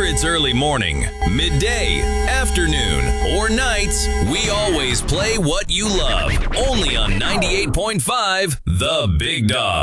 it's early morning, midday, afternoon, or nights, we always play what you love. Only on 98.5 The Big Dog.